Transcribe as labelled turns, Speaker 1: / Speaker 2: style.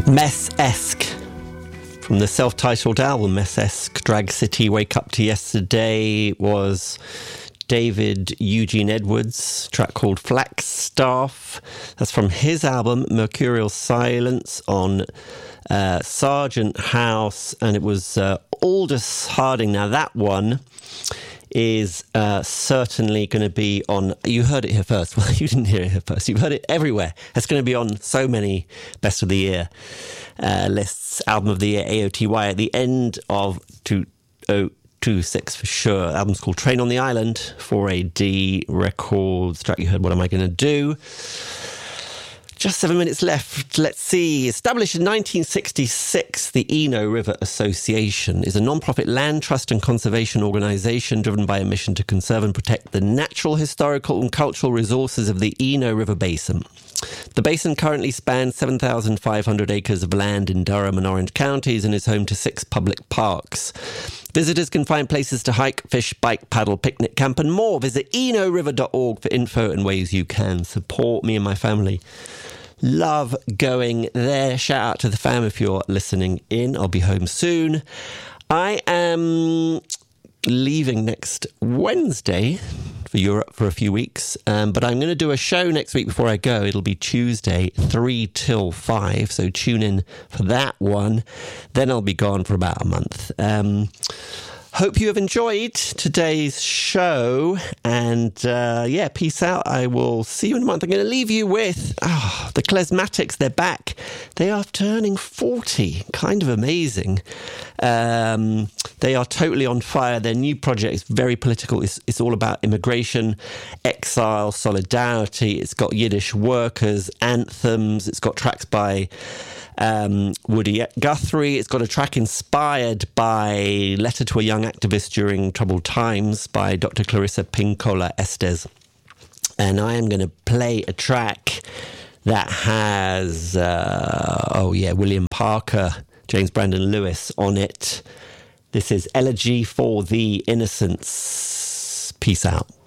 Speaker 1: Mess-esque from the self-titled album Mess-esque. Drag City, Wake Up to Yesterday was David Eugene Edwards, track called Flagstaff. That's from his album Mercurial Silence on Sargent House, and it was Aldous Harding. Now that one is certainly going to be on, you heard it here first. Well, you didn't hear it here first. You've heard it everywhere. It's going to be on so many Best of the Year lists. Album of the Year, AOTY, at the end of 2026 for sure. Album's called Train on the Island, 4AD Records. Track you heard, What Am I Going to Do? Just 7 minutes left. Let's see. Established in 1966, the Eno River Association is a non-profit land trust and conservation organisation driven by a mission to conserve and protect the natural, historical and cultural resources of the Eno River Basin. The basin currently spans 7,500 acres of land in Durham and Orange counties and is home to 6 public parks. Visitors can find places to hike, fish, bike, paddle, picnic, camp and more. Visit enoriver.org for info and ways you can support me and my family. Love going there. Shout out to the fam if you're listening in. I'll be home soon. I am leaving next Wednesday for Europe for a few weeks, but I'm going to do a show next week before I go. It'll be Tuesday 3 till 5, so tune in for that one. Then I'll be gone for about a month. Hope you have enjoyed today's show, and peace out. I will see you in a month. I'm going to leave you with the Klezmatics. They're back. They are turning 40. Kind of amazing. They are totally on fire. Their new project is very political. It's all about immigration, exile, solidarity. It's got Yiddish workers, anthems. It's got tracks by Woody Guthrie. It's got a track inspired by Letter to a Young Activist During Troubled Times by Dr. Clarissa Pinkola Estes. And I am going to play a track that has, William Parker, James Brandon Lewis on it. This is Elegy for the Innocents. Peace out.